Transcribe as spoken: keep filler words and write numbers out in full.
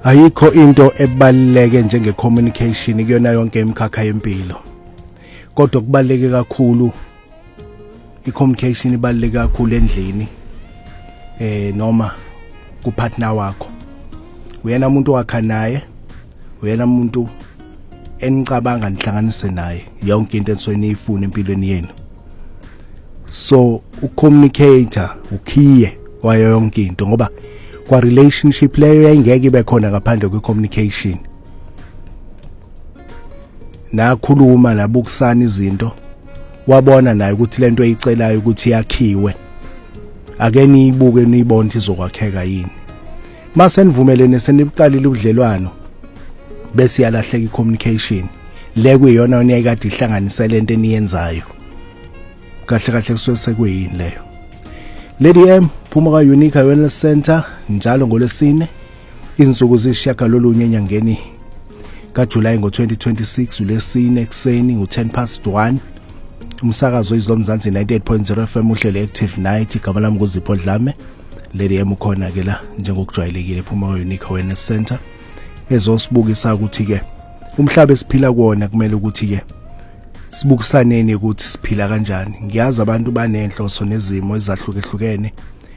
Ayikho into ebaluleke njenge communication kuyona yonke imikhakha yempilo. Kodwa kubaluleke kakhulu I communication ibaluleke kakhulu endlini eh noma ku partner wakho. Uyena umuntu wakha naye, uyena umuntu enicabanga nihlanganise naye yonke into ensoyifuna empilweni yenu. So ucommunicator ukhiye kwayo yonke into ngoba kwa relationship leyo yayingeke ibe khona ngaphandle kwe communication. Nakhuluma nabukusana izinto wabona naye ukuthi lento eyicelayo ukuthi yakhiwe. Ake niyibuke niyibone izokwakheka yini. Mase nivumelene seniqalile ubudlelwano bese yalahleka icommunication le kuyiyona yona ekade ihlanganise lento eniyenzayo. Kahle kahle kusuke sekuyini leyo. Lady M phuma ka Unique Wellness Center njalo ngolesine insuku zishagalolunye enyangeni ka July ngo twenty twenty-six ulesine ekseni u ten past one. Umsakazo izomzansi ninety-eight point zero F M uhlele active night igama lami kuZipho Dlame. Lady M ukhona ke la njengokujwayelekile phuma ka Unique Wellness Center ezosibukisa ukuthi ke umhlaba esiphila kuona kumele ukuthi ke sibukisaneni ukuthi siphila kanjani. Ngiyazi abantu banenhloso nezimo ezahlukehlukene